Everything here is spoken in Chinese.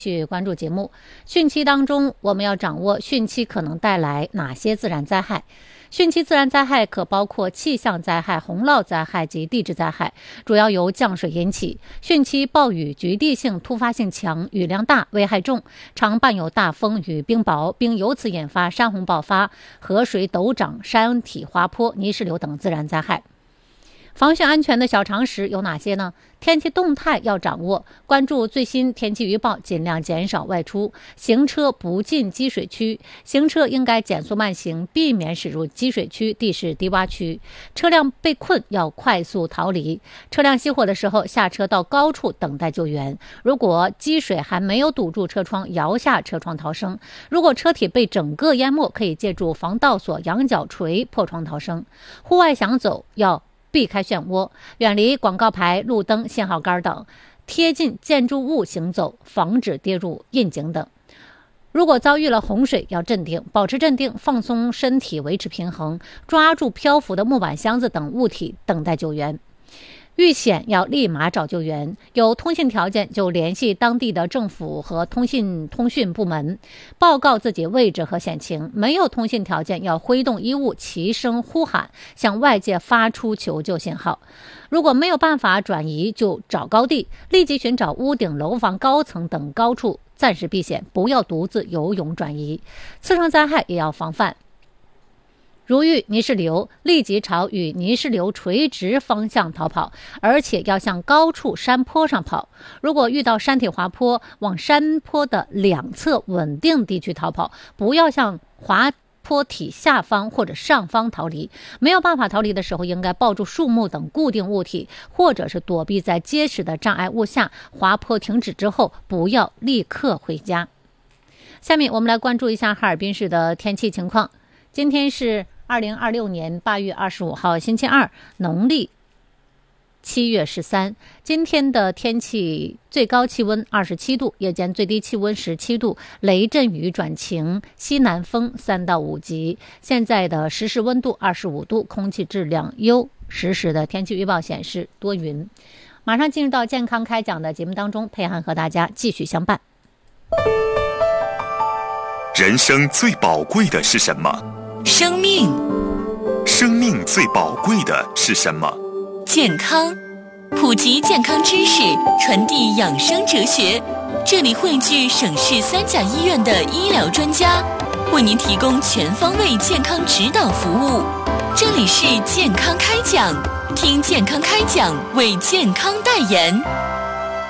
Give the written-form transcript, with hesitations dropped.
去关注节目。汛期当中，我们要掌握汛期可能带来哪些自然灾害。汛期自然灾害可包括气象灾害、洪涝灾害及地质灾害，主要由降水引起。汛期暴雨局地性突发性强，雨量大，危害重，常伴有大风与冰雹，并由此引发山洪爆发、河水陡涨、山体滑坡、泥石流等自然灾害。防汛安全的小常识有哪些呢？天气动态要掌握，关注最新天气预报，尽量减少外出，行车不进积水区，行车应该减速慢行，避免驶入积水区、地势低洼区。车辆被困要快速逃离，车辆熄火的时候下车到高处等待救援。如果积水还没有堵住车窗，摇下车窗逃生。如果车体被整个淹没，可以借助防盗锁、羊角锤破窗逃生。户外想走要避开漩涡，远离广告牌、路灯、信号杆等，贴近建筑物行走，防止跌入窨井等。如果遭遇了洪水，要镇定，保持镇定，放松身体，维持平衡，抓住漂浮的木板箱子等物体，等待救援。遇险要立马找救援，有通信条件就联系当地的政府和通讯部门，报告自己位置和险情。没有通信条件要挥动衣物，齐声呼喊，向外界发出求救信号。如果没有办法转移，就找高地，立即寻找屋顶、楼房高层等高处暂时避险，不要独自游泳转移。次生灾害也要防范，如遇泥石流，立即朝与泥石流垂直方向逃跑，而且要向高处山坡上跑。如果遇到山体滑坡，往山坡的两侧稳定地区逃跑，不要向滑坡体下方或者上方逃离。没有办法逃离的时候，应该抱住树木等固定物体，或者是躲避在结实的障碍物下。滑坡停止之后，不要立刻回家。下面我们来关注一下哈尔滨市的天气情况。今天是2026年8月25号星期二，农历7月13。今天的天气最高气温27度，夜间最低气温17度，雷阵雨转晴，西南风3到5级。现在的实时温度25度，空气质量优。实时的天气预报显示多云。马上进入到健康开讲的节目当中，佩涵和大家继续相伴。 人生最宝贵的是什么？ 生命。 生命最宝贵的是什么？ 健康。普及健康知识，传递养生哲学。这里汇聚省市3甲医院的医疗专家，为您提供全方位健康指导服务。这里是健康开讲，听健康开讲，为健康代言。